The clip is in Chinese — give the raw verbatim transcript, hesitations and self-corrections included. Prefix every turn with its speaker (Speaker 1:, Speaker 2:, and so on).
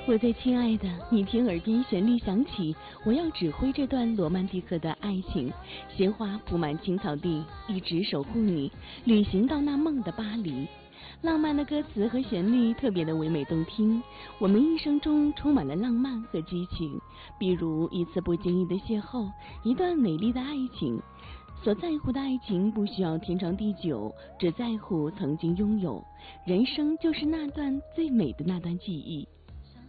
Speaker 1: 我最亲爱的，你听耳边旋律响起，我要指挥这段罗曼蒂克的爱情。鲜花铺满青草地，一直守护你，旅行到那梦的巴黎。浪漫的歌词和旋律特别的唯美动听，我们一生中充满了浪漫和激情，比如一次不经意的邂逅，一段美丽的爱情。所在乎的爱情不需要天长地久，只在乎曾经拥有。人生就是那段最美的那段记忆。